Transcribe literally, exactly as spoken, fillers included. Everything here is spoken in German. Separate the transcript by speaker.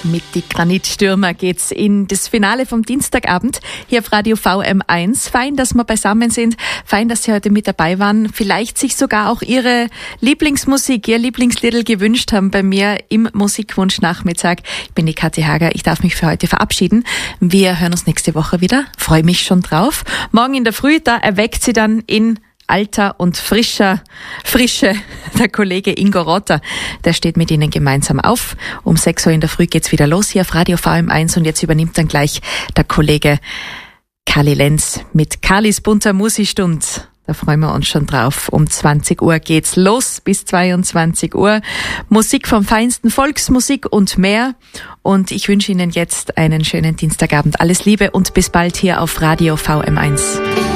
Speaker 1: Mit die Granitstürmer geht's in das Finale vom Dienstagabend hier auf Radio V M eins. Fein, dass wir beisammen sind. Fein, dass Sie heute mit dabei waren. Vielleicht sich sogar auch Ihre Lieblingsmusik, Ihr Lieblingsliedl gewünscht haben bei mir im Musikwunsch-Nachmittag. Ich bin die Kathi Hager. Ich darf mich für heute verabschieden. Wir hören uns nächste Woche wieder. Freue mich schon drauf. Morgen in der Früh, da erweckt Sie dann in alter und frischer Frische der Kollege Ingo Rotter. Der steht mit Ihnen gemeinsam auf. Um sechs Uhr in der Früh geht's wieder los hier auf Radio V M eins und jetzt übernimmt dann gleich der Kollege Kali Lenz mit Kalis bunter Musikstund. Da freuen wir uns schon drauf. Um zwanzig Uhr geht's los bis zweiundzwanzig Uhr. Musik vom Feinsten, Volksmusik und mehr. Und ich wünsche Ihnen jetzt einen schönen Dienstagabend. Alles Liebe und bis bald hier auf Radio V M eins.